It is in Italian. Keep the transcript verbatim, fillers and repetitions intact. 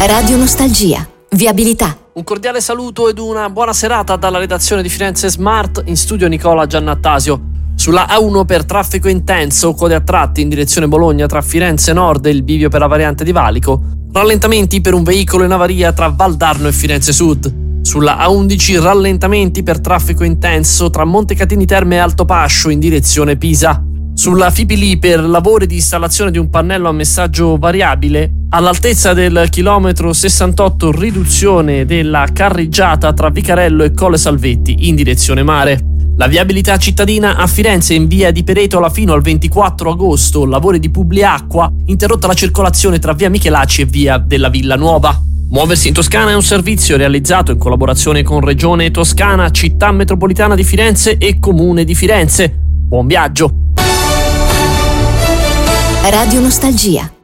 Radio Nostalgia. Viabilità. Un cordiale saluto ed una buona serata dalla redazione di Firenze Smart, in studio Nicola Giannattasio. Sulla A uno per traffico intenso, code a tratti in direzione Bologna tra Firenze Nord e il bivio per la variante di Valico. Rallentamenti per un veicolo in avaria tra Valdarno e Firenze Sud. Sulla A undici rallentamenti per traffico intenso tra Montecatini Terme e Altopascio in direzione Pisa. Sulla Fipili per lavori di installazione di un pannello a messaggio variabile all'altezza del chilometro sessantotto, riduzione della carreggiata tra Vicarello e Colle Salvetti in direzione mare. La viabilità cittadina a Firenze in via di Peretola fino al ventiquattro agosto, lavori di Publiacqua, interrotta la circolazione tra via Michelacci e via della Villa Nuova. Muoversi in Toscana è un servizio realizzato in collaborazione con Regione Toscana, Città Metropolitana di Firenze e Comune di Firenze. Buon viaggio! Radio Nostalgia.